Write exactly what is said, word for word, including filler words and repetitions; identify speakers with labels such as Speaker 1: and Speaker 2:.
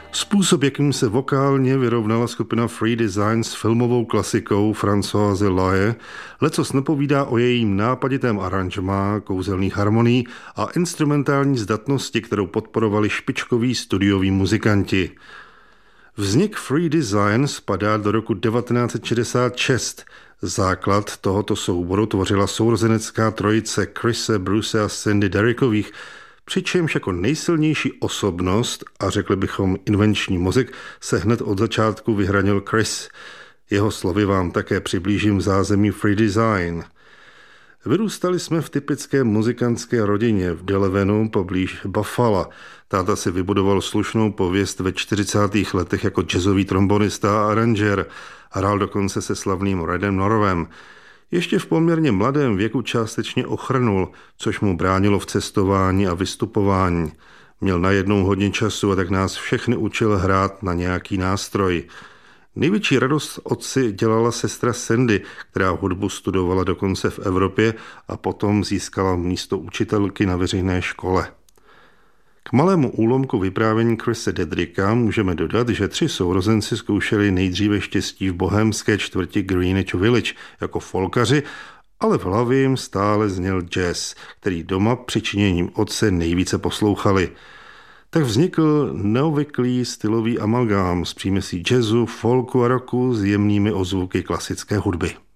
Speaker 1: Způsob, jakým se vokálně vyrovnala skupina Free Design s filmovou klasikou Françoise Laje, lecos napovídá o jejím nápaditém aranžmá, kouzelných harmonií a instrumentální zdatnosti, kterou podporovali špičkoví studioví muzikanti. Vznik Free Design spadá do roku devatenáct set šedesát šest. Základ tohoto souboru tvořila sourozenecká trojice Chrise, Bruce a Sandy Derrickových, přičemž jako nejsilnější osobnost a řekli bychom invenční mozek se hned od začátku vyhranil Chris. Jeho slovy vám také přiblížím zázemí Free Design. Vyrůstali jsme v typické muzikantské rodině v Delawanu poblíž Buffalo. Táta si vybudoval slušnou pověst ve čtyřicátých letech jako jazzový trombonista a aranžér. Hrál dokonce se slavným Redem Norvem. Ještě v poměrně mladém věku částečně ochrnul, což mu bránilo v cestování a vystupování. Měl najednou hodně času a tak nás všechny učil hrát na nějaký nástroj. Největší radost otci dělala sestra Sandy, která hudbu studovala dokonce v Evropě a potom získala místo učitelky na veřejné škole. K malému úlomku vyprávění Chrise Dedricka můžeme dodat, že tři sourozenci zkoušeli nejdříve štěstí v bohémské čtvrti Greenwich Village jako folkaři, ale v hlavě jim stále zněl jazz, který doma přičiněním otce nejvíce poslouchali. Tak vznikl neobvyklý stylový amalgám s příměsí jazzu, folku a rocku s jemnými ozvuky klasické hudby.